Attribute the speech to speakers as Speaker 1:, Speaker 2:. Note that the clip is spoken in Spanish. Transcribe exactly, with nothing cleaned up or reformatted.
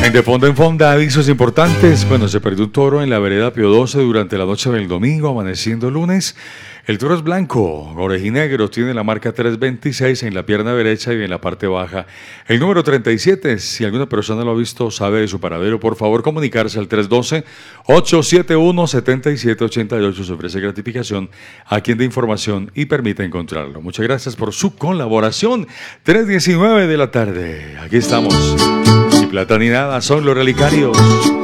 Speaker 1: En De Fonda en Fonda, avisos importantes. Bueno, se perdió un toro en la vereda Pío doce durante la noche del domingo, amaneciendo lunes. El toro es blanco, orejinegro, tiene la marca trescientos veintiséis en la pierna derecha y en la parte baja. El número treinta y siete, si alguna persona lo ha visto, sabe de su paradero, por favor comunicarse al tres uno dos, ocho siete uno, siete siete ocho ocho. Se ofrece gratificación a quien dé información y permita encontrarlo. Muchas gracias por su colaboración. tres diecinueve de la tarde, aquí estamos. Ni plata ni nada, son los relicarios.